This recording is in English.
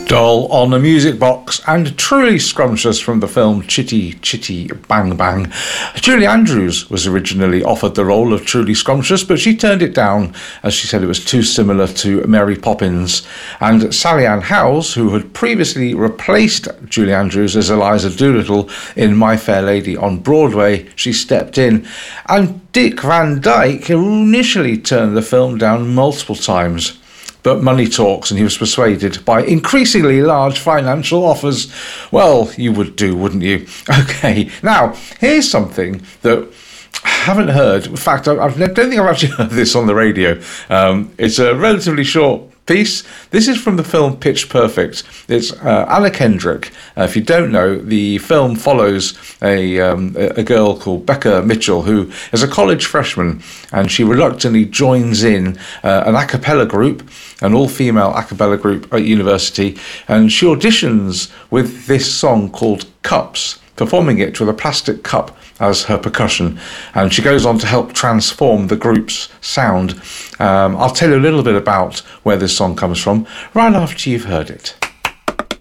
Doll on a Music Box, and truly scrumptious from the film Chitty Chitty Bang Bang. Julie Andrews was originally offered the role of Truly Scrumptious, but she turned it down as she said it was too similar to Mary Poppins. And Sally Ann Howes, who had previously replaced Julie Andrews as Eliza Doolittle in My Fair Lady on Broadway, she stepped in. And Dick Van Dyke initially turned the film down multiple times. But money talks, and he was persuaded by increasingly large financial offers. Well, you would do, wouldn't you? Okay, now, here's something that I haven't heard. In fact, I don't think I've actually heard this on the radio. It's a relatively short piece. This is from the film Pitch Perfect. It's Anna Kendrick. If you don't know, the film follows a girl called Becca Mitchell, who is a college freshman, and she reluctantly joins in an a cappella group, an all-female a cappella group at university, and she auditions with this song called Cups, performing it with a plastic cup as her percussion, and she goes on to help transform the group's sound. I'll tell you a little bit about where this song comes from right after you've heard it.